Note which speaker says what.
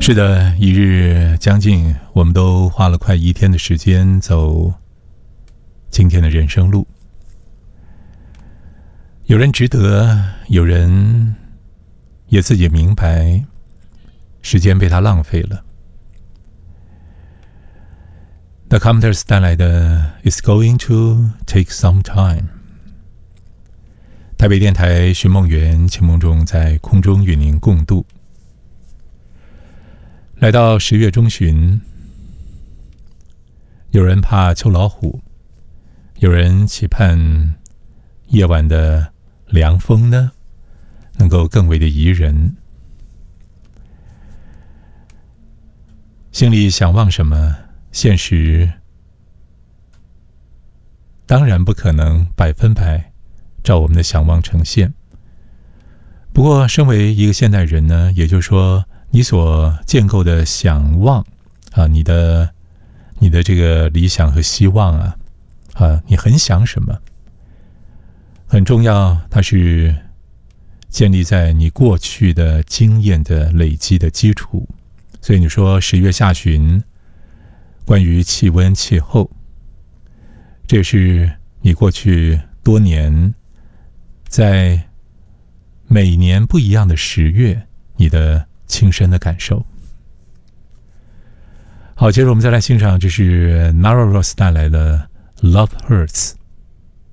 Speaker 1: 是的，一日将近，我们都花了快一天的时间走今天的人生路。有人值得，有人也自己明白，时间被他浪费了。The Commenters 带来的 It's going to take some time。台北电台寻梦园，秦梦中在空中与您共度。来到10月中旬，有人怕秋老虎，有人期盼夜晚的凉风呢，能够更为的宜人。心里想望什么，现实当然不可能100%照我们的想望呈现。不过身为一个现代人呢，也就是说你所建构的想望啊，你的这个理想和希望啊，你很想什么很重要，它是建立在你过去的经验的累积的基础。所以你说10月下旬关于气温气候，这是你过去多年在每年不一样的10月你的亲身的感受。好，接着我们再来欣赏，这是 Nara Ross 带来的 Love Hurts。